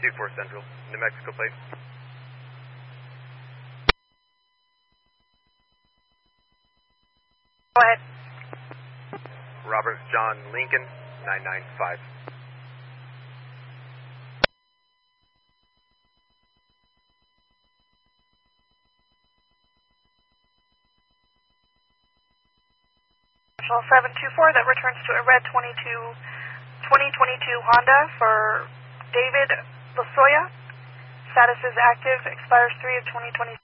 24 Central, New Mexico plate. Go ahead. Robert John Lincoln, 995. National 724, that returns to a red 2022 Honda for David Losoya. Status is active, expires 3 of 2020.